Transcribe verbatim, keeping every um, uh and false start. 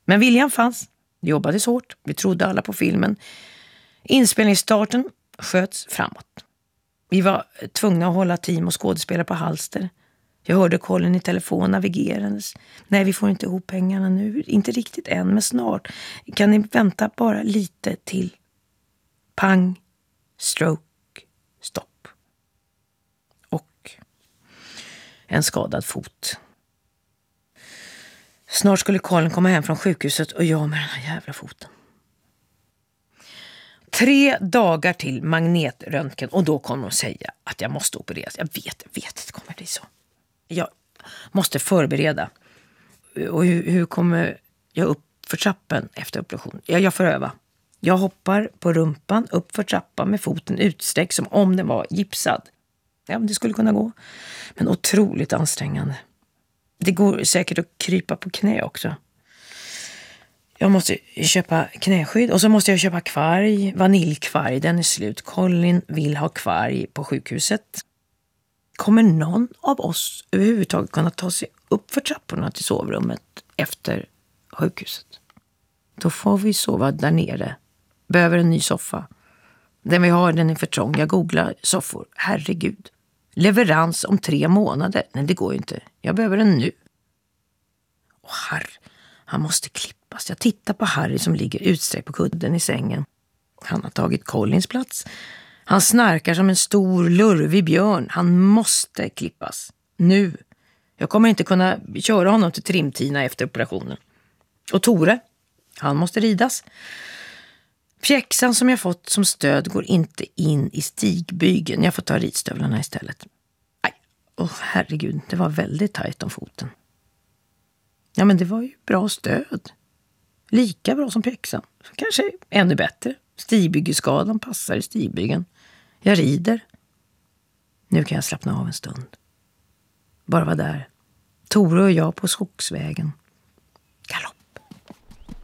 Men viljan fanns. Det jobbades hårt. Vi trodde alla på filmen. Inspelningsstarten sköts framåt. Vi var tvungna att hålla team och skådespelare på halster. Jag hörde Colin i telefon navigerandes. Nej, vi får inte ihop pengarna nu. Inte riktigt än, men snart. Kan ni vänta bara lite till? Pang, stroke, stopp. Och en skadad fot. Snart skulle Colin komma hem från sjukhuset och jag med den här jävla foten. Tre dagar till magnetröntgen och då kommer de säga att jag måste opereras. Jag vet, jag vet, det kommer bli så. Jag måste förbereda. Och hur, hur kommer jag upp för trappan efter operation? Ja, jag får öva. Jag hoppar på rumpan upp för trappan med foten utsträckt som om den var gipsad. Ja, det skulle kunna gå. Men otroligt ansträngande. Det går säkert att krypa på knä också. Jag måste köpa knäskydd och så måste jag köpa kvarg, vaniljkvarg, den är slut. Colin vill ha kvarg på sjukhuset. Kommer någon av oss överhuvudtaget kunna ta sig upp för trapporna till sovrummet efter sjukhuset? Då får vi sova där nere. Behöver en ny soffa. Den vi har, den är för trång. Jag googlar soffor. Herregud. Leverans om tre månader. Nej, det går ju inte. Jag behöver den nu. Och Harry, han måste klippas. Jag tittar på Harry som ligger utsträckt på kudden i sängen. Han har tagit Collins plats. Han snarkar som en stor lurvig björn. Han måste klippas. Nu. Jag kommer inte kunna köra honom till trimtina efter operationen. Och Tore, han måste ridas. Pjäxan som jag fått som stöd går inte in i stigbygeln. Jag får ta ridstövlarna istället. Aj, åh herregud, det var väldigt tajt om foten. Ja, men det var ju bra stöd. Lika bra som pjäxan. Kanske ännu bättre. Stigbyggeskadan passar i stigbygeln. Jag rider. Nu kan jag slappna av en stund. Bara vara där. Tore och jag på skogsvägen. Galopp.